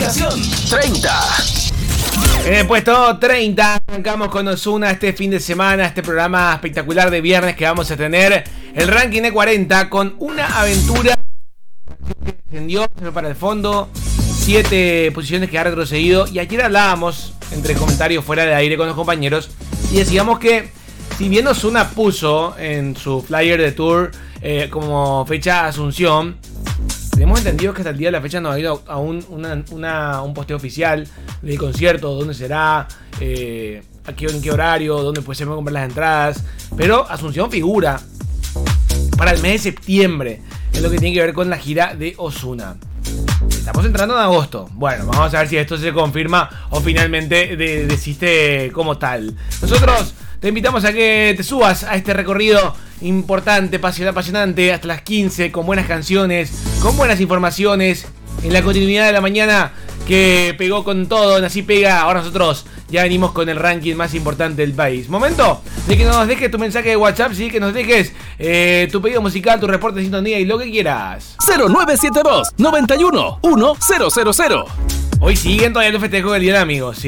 Ubicación 30. En el puesto 30 arrancamos con Ozuna este fin de semana, este programa espectacular de viernes que vamos a tener. El ranking de 40 con una aventura que descendió, se fue para el fondo, 7 posiciones que ha retrocedido. Y ayer hablábamos, entre comentarios fuera de aire con los compañeros, y decíamos que si bien Ozuna puso en su flyer de tour como fecha Asunción, tenemos entendido que hasta el día de la fecha no ha habido aún un posteo oficial del concierto, dónde será, en qué horario, dónde se pueden comprar las entradas. Pero Asunción figura para el mes de septiembre, en lo que tiene que ver con la gira de Ozuna. Estamos entrando en agosto. Bueno, vamos a ver si esto se confirma o finalmente desiste como tal. Nosotros te invitamos a que te subas a este recorrido importante, apasionante, hasta las 15, con buenas canciones, con buenas informaciones, en la continuidad de la mañana que pegó con todo, en Así Pega. Ahora nosotros ya venimos con el ranking más importante del país. Momento de que nos dejes tu mensaje de WhatsApp, sí, que nos dejes tu pedido musical, tu reporte de sintonía y lo que quieras. 0972 91 1000. Hoy siguen todavía los festejos del Día del Amigo, sí.